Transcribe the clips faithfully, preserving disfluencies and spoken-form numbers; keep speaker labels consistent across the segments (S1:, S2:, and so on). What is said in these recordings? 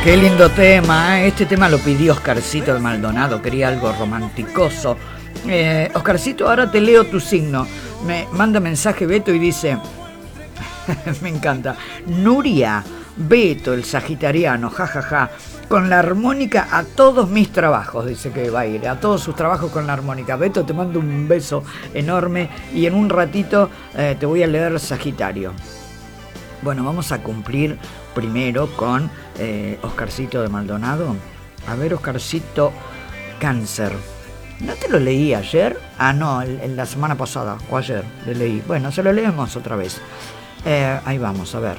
S1: Qué lindo tema, ¿eh? Este tema lo pidió Oscarcito de Maldonado, quería algo romanticoso. Eh, Oscarcito, ahora te leo tu signo. Me manda mensaje Beto y dice, me encanta, Nuria, Beto, el sagitariano, jajaja, ja, ja, con la armónica a todos mis trabajos, dice que va a ir, a todos sus trabajos con la armónica. Beto, te mando un beso enorme y en un ratito eh, te voy a leer Sagitario. Bueno, vamos a cumplir primero con eh, Oscarcito de Maldonado. A ver, Oscarcito, Cáncer. ¿No te lo leí ayer? Ah, no, el, el, la semana pasada, o ayer le leí. Bueno, se lo leemos otra vez. Eh, ahí vamos, a ver.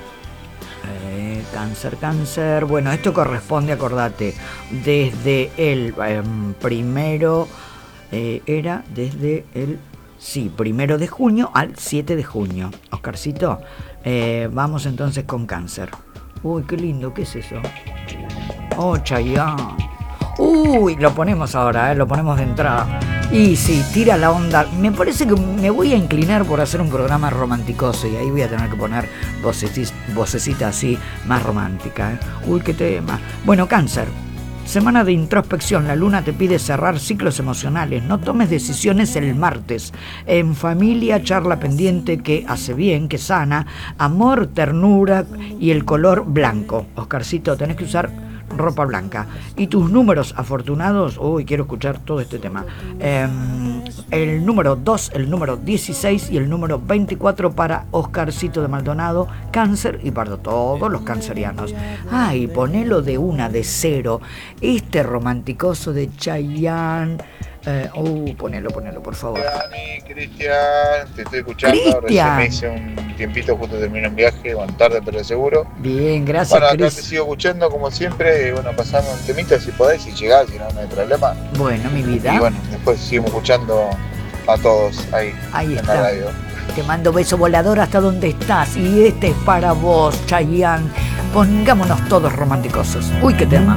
S1: Eh, cáncer, Cáncer. Bueno, esto corresponde, acordate, desde el eh, primero, eh, era desde el... Sí, primero de junio al siete de junio. Oscarcito, eh, vamos entonces con Cáncer. Uy, qué lindo, ¿qué es eso? Oh, Chayanne. Uy, lo ponemos ahora, eh, lo ponemos de entrada. Y sí, tira la onda. Me parece que me voy a inclinar por hacer un programa romanticoso y ahí voy a tener que poner vocecita, vocecita así, más romántica, ¿eh? Uy, qué tema. Bueno, Cáncer. Semana de introspección, la luna te pide cerrar ciclos emocionales, no tomes decisiones el martes. En familia, charla pendiente que hace bien, que sana, amor, ternura y el color blanco. Oscarcito, tenés que usar ropa blanca. Y tus números afortunados, uy, quiero escuchar todo este tema. Eh, el número dos, el número dieciséis y el número veinticuatro para Oscarcito de Maldonado, Cáncer, y para todos los cancerianos. Ay, ponelo de una, de cero. Este romanticoso de Chayanne. Eh, uh, ponelo, ponelo, por favor.
S2: Cristian, te estoy escuchando.
S1: Cristian.
S2: Recién me hice un tiempito, justo terminé un viaje, bueno, tarde pero seguro.
S1: Bien, gracias.
S2: Bueno, acá
S1: Chris.
S2: te sigo escuchando como siempre. Y bueno, pasamos un temita si podés, si llegás, si no, no hay problema.
S1: Bueno, mi vida.
S2: Y bueno, después seguimos escuchando a todos ahí,
S1: ahí
S2: en
S1: está.
S2: la radio.
S1: Te mando beso volador hasta donde estás. Y este es para vos, Chayanne. Pongámonos todos románticosos. Uy, qué tema.